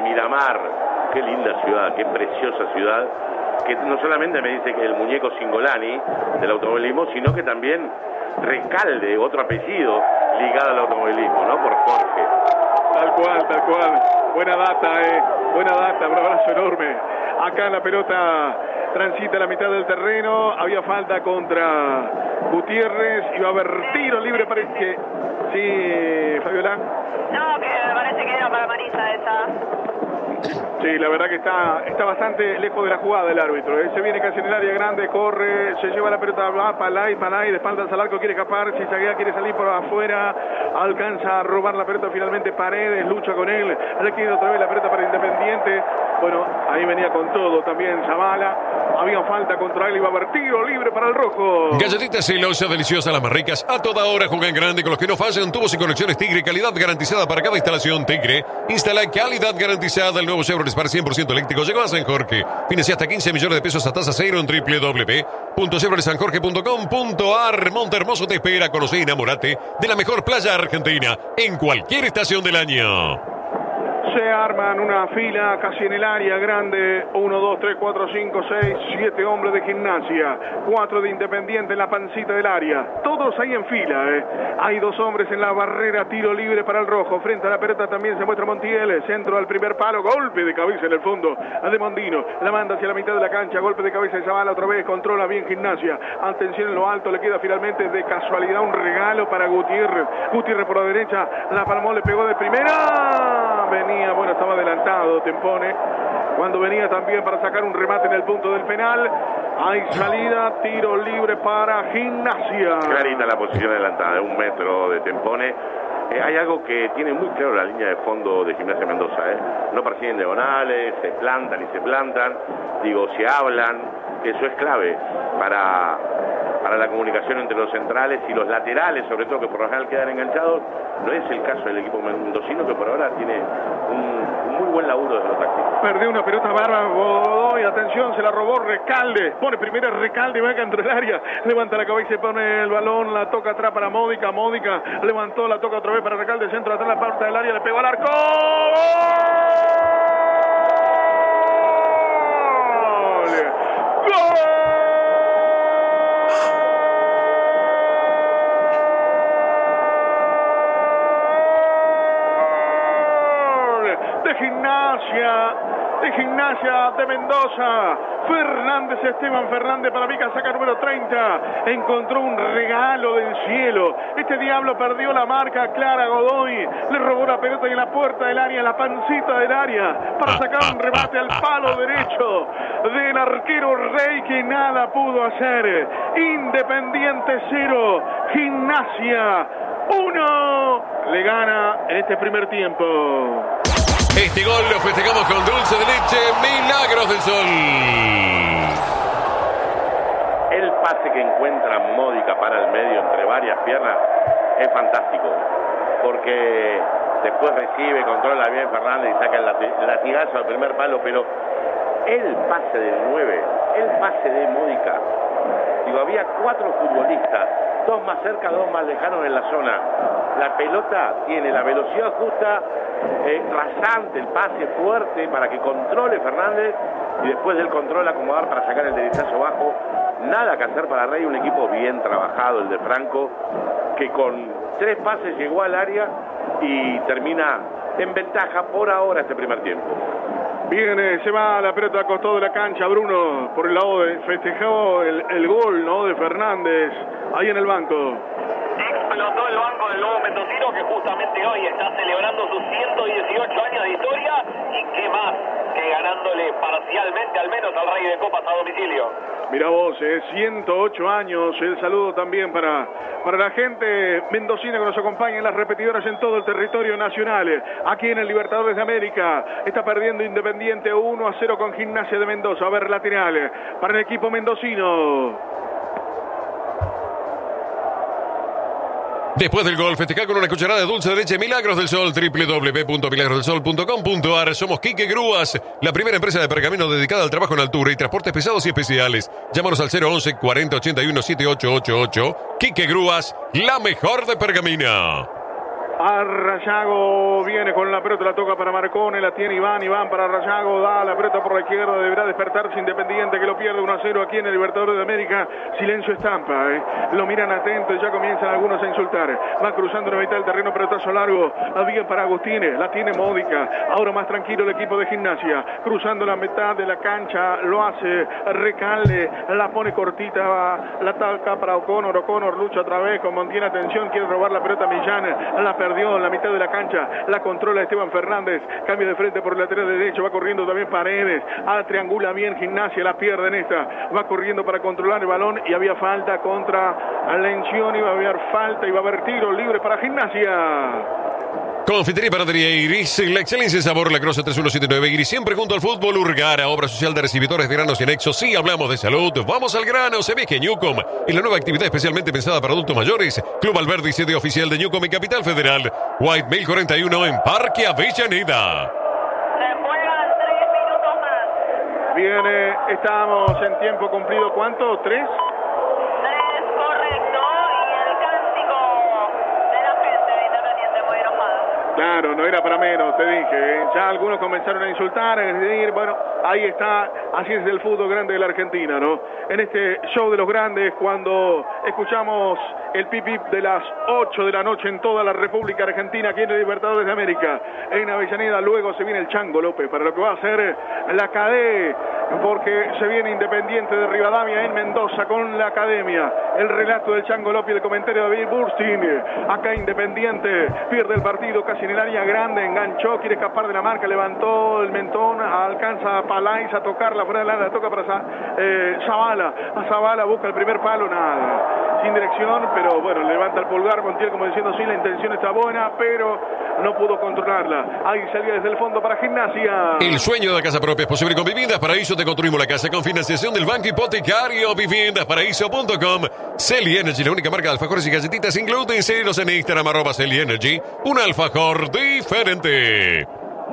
de Miramar. Qué linda ciudad, qué preciosa ciudad, que no solamente me dice que el muñeco Cingolani del automovilismo, sino que también Recalde, otro apellido ligado al automovilismo, ¿no? Por Jorge. Tal cual. Buena data, un abrazo enorme. Acá la pelota transita la mitad del terreno, había falta contra Gutiérrez, iba a haber tiro libre para el que... Sí, Fabiola. No, que me parece que era para Marisa esa. Sí, la verdad que está bastante lejos de la jugada el árbitro. Se viene casi en el área grande, corre, se lleva la pelota, va Palay, de espaldas al arco, quiere escapar, si Zaguea quiere salir por afuera, alcanza a robar la pelota finalmente Paredes, lucha con él, le queda otra vez la pelota para Independiente. Bueno, ahí venía con todo también Zavala, había falta contra él, iba a haber tiro libre para el rojo. Galletitas celosas, deliciosas, las más ricas, a toda hora juegan grande con los que no fallan, tubos y conexiones Tigre, calidad garantizada para cada instalación Tigre. Instala calidad garantizada, el nuevo Chevrolet Spark 100% eléctrico llegó a San Jorge. Financia hasta 15 millones de pesos a tasa cero en www.chevroletsanjorge.com.ar. Montehermoso te espera, conoce y enamorate de la mejor playa argentina en cualquier estación del año. Se arman una fila casi en el área grande. 1, 2, 3, 4, 5, 6, 7 hombres de Gimnasia. 4 de Independiente en la pancita del área. Todos ahí en fila. Hay 2 hombres en la barrera. Tiro libre para el rojo. Frente a la pelota también se muestra Montiel. Centro al primer palo. Golpe de cabeza en el fondo. De Mondino. La manda hacia la mitad de la cancha. Golpe de cabeza de Zavala otra vez. Controla bien Gimnasia. Atención en lo alto. Le queda finalmente de casualidad un regalo para Gutiérrez. Gutiérrez por la derecha. La palmó, le pegó de primera. Venía, bueno, estaba adelantado Tempone, cuando venía también para sacar un remate en el punto del penal. Hay salida, tiro libre para Gimnasia. Clarita la posición adelantada, de 1 metro de Tempone. Hay algo que tiene muy claro la línea de fondo de Gimnasia Mendoza, no persiguen diagonales, se plantan y se plantan, se hablan, eso es clave para la comunicación entre los centrales y los laterales, sobre todo, que por lo general quedan enganchados. No es el caso del equipo mendocino, que por ahora tiene un muy buen laburo desde lo táctico. Perdió una pelota bárbara Godoy, atención, se la robó Recalde, pone primera Recalde, va dentro del área, levanta la cabeza y pone el balón, la toca atrás para Módica, levantó, la toca otra vez para Recalde, centro atrás, la parte del área, le pegó al arco. ¡Gol! De Gimnasia de Mendoza. Esteban Fernández para Vica, saca número 30. Encontró un regalo del cielo. Este diablo perdió la marca clara. Godoy le robó la pelota en la puerta del área, en la pancita del área, para sacar un remate al palo derecho del arquero Rey, que nada pudo hacer. Independiente 0, Gimnasia 1. Le gana en este primer tiempo. Este gol lo festejamos con dulce de leche Milagros del Sol. El pase que encuentra Módica para el medio entre varias piernas es fantástico, porque después recibe, controla bien Fernández y saca el latigazo al primer palo, pero el pase del 9, el pase de Módica, había 4 futbolistas, 2 más cerca, 2 más lejanos en la zona. La pelota tiene la velocidad justa, rasante, el pase fuerte para que controle Fernández, y después del control acomodar para sacar el derechazo bajo. Nada que hacer para Rey, un equipo bien trabajado, el de Franco, que con 3 pases llegó al área y termina en ventaja por ahora este primer tiempo. Bien, se va la pelota a costado de la cancha, Bruno, por el lado festejó el gol, ¿no?, de Fernández, ahí en el banco. Explotó el banco del Lobo Mendocino, que justamente hoy está celebrando sus 118 años de historia, y qué más que ganándole parcialmente al menos al Rey de Copas a domicilio. Mirá vos, 108 años, el saludo también para la gente mendocina que nos acompaña en las repetidoras en todo el territorio nacional. Aquí en el Libertadores de América está perdiendo Independiente 1-0 con Gimnasia de Mendoza. A ver, lateral para el equipo mendocino. Después del gol, festejar con una cucharada de dulce de leche Milagros del Sol, www.milagrosdelsol.com.ar. Somos Quique Grúas, la primera empresa de pergamino dedicada al trabajo en altura y transportes pesados y especiales. Llámanos al 011 40 81 7888. Quique Grúas, la mejor de Pergamino. Rayago viene con la pelota, la toca para Marcone, la tiene Iván para Rayago, da la pelota por la izquierda, deberá despertarse Independiente que lo pierde 1-0 aquí en el Libertadores de América. Silencio estampa, lo miran atentos, ya comienzan algunos a insultar. Va cruzando la mitad del terreno, pelotazo largo, bien para Agustínez, la tiene Módica, ahora más tranquilo el equipo de Gimnasia, cruzando la mitad de la cancha, lo hace Recalde, la pone cortita, la ataca para O'Connor lucha otra vez, mantiene atención, quiere robar la pelota Millán, la perdió en la mitad de la cancha, la controla Esteban Fernández, cambia de frente por el lateral derecho, va corriendo también Paredes, triangula bien Gimnasia, la pierde en esta, va corriendo para controlar el balón y había falta contra Lencioni, va a haber falta y va a haber tiro libre para Gimnasia. Confitería y Panadería Iris, la excelencia en sabor, la Croce 3179 Iris, siempre junto al fútbol. Urgara, obra social de recibidores de granos y anexos. Sí, hablamos de salud, vamos al grano. Se ve que Newcom y la nueva actividad especialmente pensada para adultos mayores. Club Alberdi, sede oficial de Newcom y Capital Federal. White 1041 en Parque Avellaneda. Se juegan 3 minutos más. Viene, estamos en tiempo cumplido, ¿cuánto? ¿3? 3, correcto. Y el cántico de la gente de Independiente muy enojada. Claro, no era para menos, te dije. Ya algunos comenzaron a insultar, a decir, bueno, ahí está, así es el fútbol grande de la Argentina, ¿no? En este show de los grandes, cuando escuchamos el pip-pip de las 8 de la noche en toda la República Argentina, aquí en el Libertadores de América, en Avellaneda, luego se viene el Chango López para lo que va a ser la CADE, porque se viene Independiente de Rivadavia en Mendoza con la Academia. El relato del Chango López, el comentario de David Burstin. Acá Independiente pierde el partido casi en el área grande, enganchó, quiere escapar de la marca, levantó el mentón, alcanza a Palais a tocarla fuera de la toca para Zavala. A Zavala busca el primer palo, nada, sin dirección, pero bueno, levanta el pulgar Montiel como diciendo sí, la intención está buena, pero no pudo controlarla. Ahí salía desde el fondo para Gimnasia. El sueño de la casa propia es posible con Viviendas Paraíso. Te construimos la casa con financiación del Banco Hipotecario. Viviendasparaíso.com. Celi Energy, la única marca de alfajores y galletitas sin gluten. Seguilos en Instagram, @Celi Energy. Un alfajor diferente.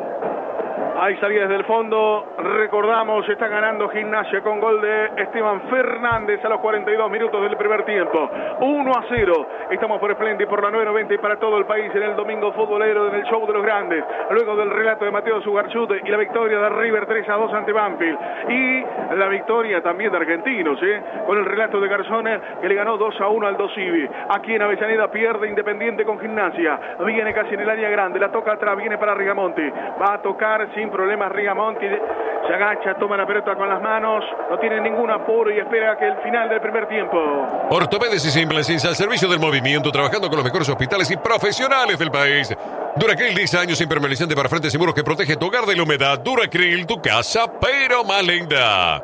Ahí salía desde el fondo, recordamos, está ganando Gimnasia con gol de Esteban Fernández a los 42 minutos del primer tiempo. 1-0, estamos por Splendid, por la 990 y para todo el país en el domingo futbolero en el show de los grandes. Luego del relato de Mateo Sugarchute y la victoria de River 3-2 ante Banfield. Y la victoria también de Argentinos, con el relato de Garzón que le ganó 2-1 al Dosivi. Aquí en Avellaneda pierde Independiente con Gimnasia. Viene casi en el área grande, la toca atrás, viene para Rigamonti. Va a tocar sin problemas Rigamonti, se agacha, toma la pelota con las manos, no tiene ningún apuro y espera que el final del primer tiempo. Ortopédica y Implantes al servicio del movimiento, trabajando con los mejores hospitales y profesionales del país. Duracril, 10 años impermeabilizante para frentes y muros que protege tu hogar de la humedad. Duracril, tu casa, pero más linda.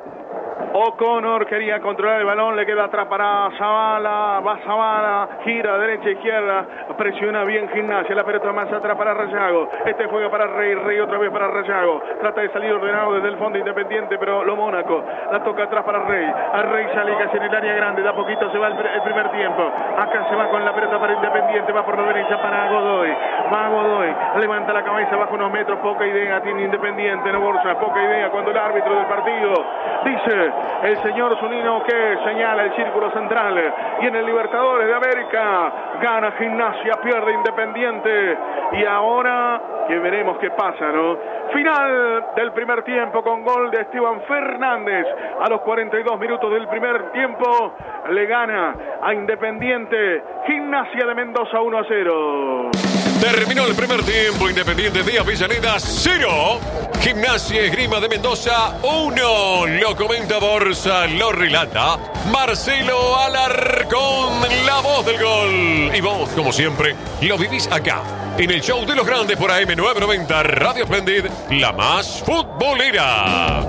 O'Connor quería controlar el balón, le queda atrás para Zavala, va Zavala, gira derecha, izquierda, presiona bien Gimnasia, la pelota más atrás para Rayago, este juega para Rey otra vez para Rayago, trata de salir ordenado desde el fondo Independiente, pero lo Mónaco, la toca atrás para Rey, a Rey sale casi en el área grande, de a poquito se va el primer tiempo, acá se va con la pelota para Independiente, va por la derecha para Godoy, va Godoy, levanta la cabeza bajo unos metros, poca idea tiene Independiente, no bolsa, poca idea cuando el árbitro del partido dice el señor Zunino que señala el círculo central y en el Libertadores de América gana Gimnasia, pierde Independiente y ahora que veremos qué pasa, ¿no? Final del primer tiempo con gol de Esteban Fernández a los 42 minutos del primer tiempo le gana a Independiente Gimnasia de Mendoza 1-0. Terminó el primer tiempo, Independiente de Avellaneda 0, Gimnasia Esgrima de Mendoza 1. Lo comenta Borsa, lo relata Marcelo Alarcón, la voz del gol. Y vos, como siempre, lo vivís acá, en el show de los grandes por AM990, Radio Splendid, la más futbolera.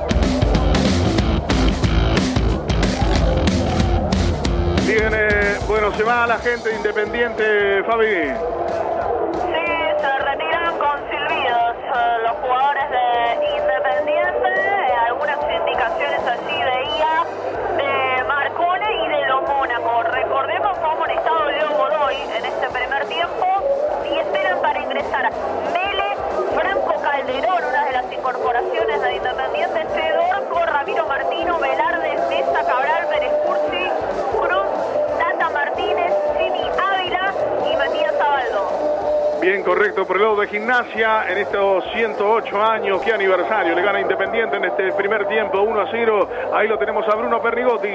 Viene, bueno, se va la gente de Independiente, Fabi. Se retiran con silbidos los jugadores de Independiente, algunas indicaciones así veía de Marcone y de lo Mónaco. Recordemos cómo han estado Leo Godoy en este primer tiempo y esperan para ingresar Mele, Franco Calderón, una de las incorporaciones de Independiente, Fedorco, Ramiro Martino, Velarde, Mesa, Cabral, Pérez Cursi, Cruz, Tata Martínez, Jimmy Ávila y Matías Zabaldo. Perfecto, por el lado de Gimnasia, en estos 108 años, qué aniversario, le gana Independiente en este primer tiempo, 1-0, ahí lo tenemos a Bruno Pernigotti.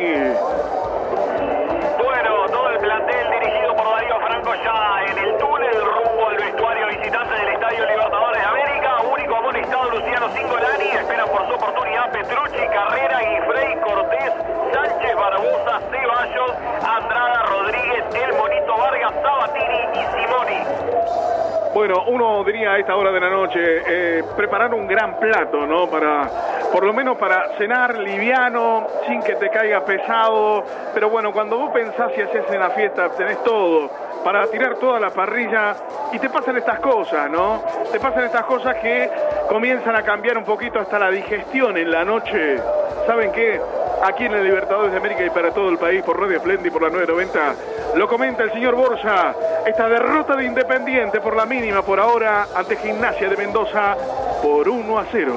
Bueno, todo el plantel dirigido por Darío Franco ya en el túnel rumbo al vestuario visitante del Estadio Libertadores de América. Único amonestado Luciano Cingolani, esperan por su oportunidad Petrucci, Carrera, Guifrey, Cortés, Sánchez, Barbosa, Ceballos, Andrada, Rodríguez, El Monito Vargas, Sabatini y Simoni. Bueno, uno diría a esta hora de la noche, preparar un gran plato, ¿no? Por lo menos para cenar liviano, sin que te caiga pesado. Pero bueno, cuando vos pensás y haces en la fiesta, tenés todo para tirar toda la parrilla y te pasan estas cosas, ¿no? Te pasan estas cosas que comienzan a cambiar un poquito hasta la digestión en la noche. ¿Saben qué? Aquí en el Libertadores de América y para todo el país, por Radio Splendid, por la 990, lo comenta el señor Borja. Esta derrota de Independiente por la mínima por ahora ante Gimnasia de Mendoza por 1-0.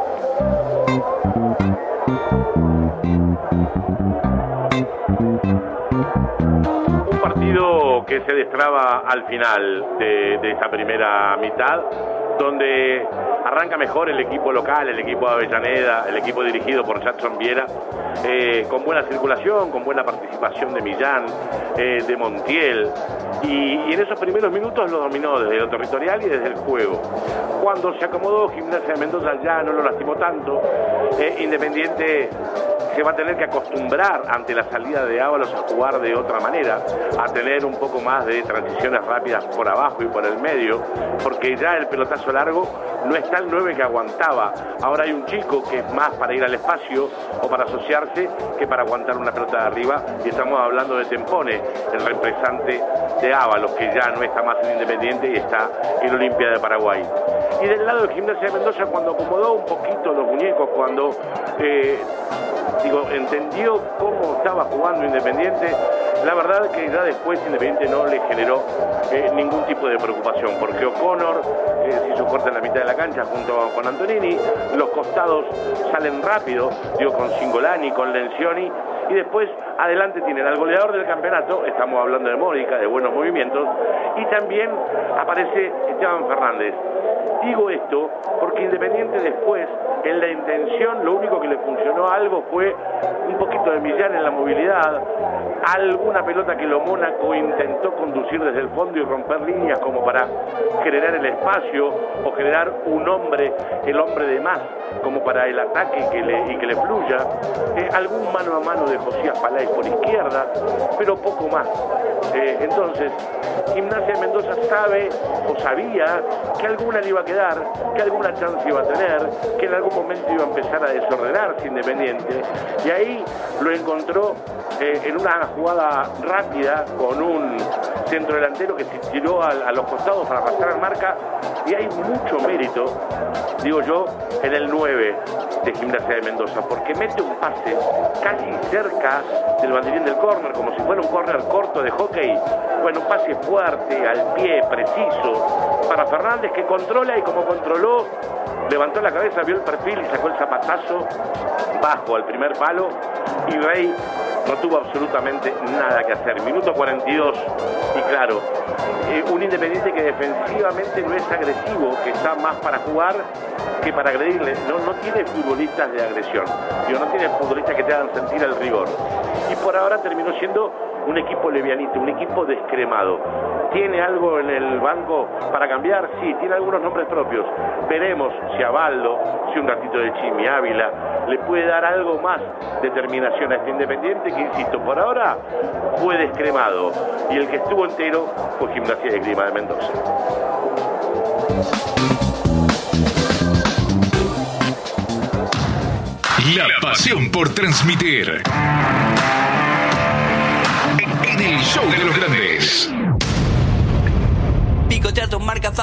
Un partido que se destraba al final de esta primera mitad, donde arranca mejor el equipo local, el equipo de Avellaneda, el equipo dirigido por Jackson Viera, con buena circulación, con buena participación de Millán, de Montiel, y en esos primeros minutos lo dominó desde lo territorial y desde el juego. Cuando se acomodó Gimnasia de Mendoza ya no lo lastimó tanto. Independiente se va a tener que acostumbrar ante la salida de Ábalos a jugar de otra manera, a tener un poco más de transiciones rápidas por abajo y por el medio, porque ya el pelotazo largo no está el 9 que aguantaba. Ahora hay un chico que es más para ir al espacio o para asociarse que para aguantar una pelota de arriba, y estamos hablando de Tempone, el reemplazante de Ábalos, que ya no está más en Independiente y está en Olimpia de Paraguay. Y del lado de Gimnasia de Mendoza, cuando acomodó un poquito los muñecos, cuando entendió cómo estaba jugando Independiente, la verdad que ya después Independiente no le generó ningún tipo de preocupación, porque O'Connor se hizo fuerte en la mitad de la cancha junto con Antonini, los costados salen rápido, con Cingolani, con Lencioni, y después adelante tienen al goleador del campeonato, estamos hablando de Mónica, de buenos movimientos, y también aparece Esteban Fernández. Digo esto porque Independiente después, en la intención, lo único que le funcionó algo fue un poquito de Millán en la movilidad, alguna pelota que lo Mónaco intentó conducir desde el fondo y romper líneas como para generar el espacio o generar un hombre, el hombre de más, como para el ataque y que le fluya. Algún mano a mano de Josías Palais por izquierda, pero poco más. Entonces, Gimnasia de Mendoza sabe o sabía que alguna le iba a quedar, que alguna chance iba a tener, que en algún momento iba a empezar a desordenarse Independiente, y ahí lo encontró en una jugada rápida con un centro delantero que se tiró a los costados para arrastrar marca, y hay mucho mérito, digo yo, en el 9 de Gimnasia de Mendoza, porque mete un pase casi cerca del banderín del córner, como si fuera un córner corto de hockey. Bueno, un pase fuerte, al pie, preciso, para Fernández, que controla, y como controló, levantó la cabeza, vio el perfil y sacó el zapatazo bajo al primer palo, y Rey no tuvo absolutamente nada que hacer. Minuto 42, y claro, un Independiente que defensivamente no es agresivo, que está más para jugar que para agredirle. No tiene futbolistas de agresión, no tiene futbolistas que te hagan sentir el rigor, y por ahora terminó siendo un equipo levianito, un equipo descremado. ¿Tiene algo en el banco para cambiar? Sí, tiene algunos nombres propios. Veremos si a Baldo, si un ratito de Chimi Ávila le puede dar algo más de determinación a este Independiente, que, insisto, por ahora fue descremado, y el que estuvo entero fue Gimnasia de Esgrima de Mendoza. La pasión por transmitir. En el show de los grandes. Picoteato marca